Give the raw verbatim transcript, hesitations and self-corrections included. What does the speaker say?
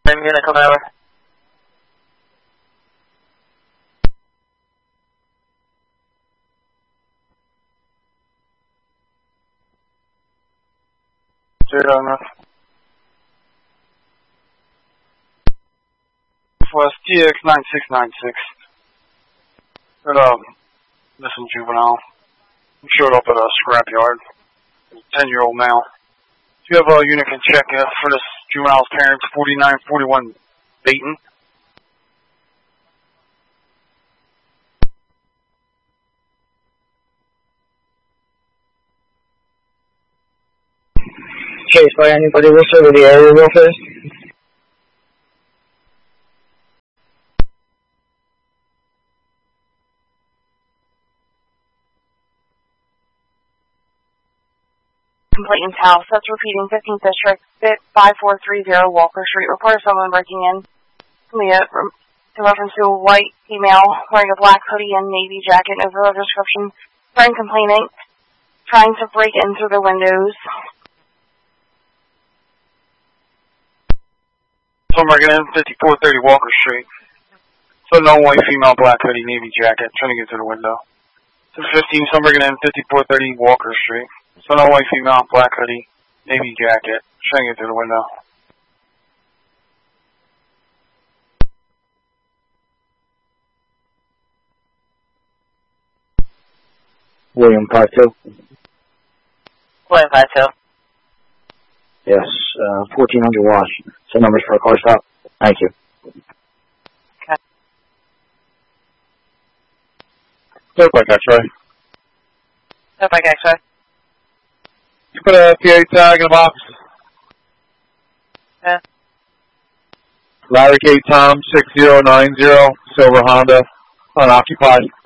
I'm gonna come over. Zero enough. West T X nine six nine six. Got a missing juvenile. He showed up at a scrapyard. ten year old male. Do you have a unit can check uh, for this juvenile's parents, forty-nine forty-one Dayton? Case by anybody listed with the area real fast? Clayton's house. That's repeating fifteenth District, bit five four three zero Walker Street. Report of someone breaking in. Leah, in reference to a white female wearing a black hoodie and navy jacket. Over the description. Friend complaining, trying to break in through the windows. Someone breaking in, fifty-four thirty Walker Street. So no white female, black hoodie, navy jacket, trying to get through the window. So fifteen, someone breaking in, fifty-four thirty Walker Street. So no white female, black hoodie, navy jacket, trying to get through the window. William five two. William five two. Yes, uh, fourteen hundred Wash. So numbers for a car stop. Thank you. Okay. Clear by X-ray. Clear by X-ray. You put a P A tag in a box. Yeah. Larry K. Tom six zero nine zero, silver Honda, unoccupied.